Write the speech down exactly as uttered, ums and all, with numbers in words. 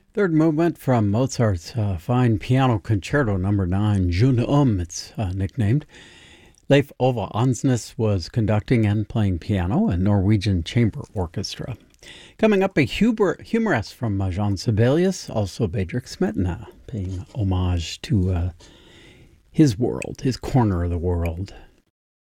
Third movement from Mozart's uh, fine piano concerto number nine, Jeune Homme, it's uh, nicknamed. Leif Ove Ansnes was conducting and playing piano, and Norwegian Chamber Orchestra. Coming up, a humor, humorous from uh, Jean Sibelius, also Bedřich Smetana, paying homage to uh, his world, his corner of the world.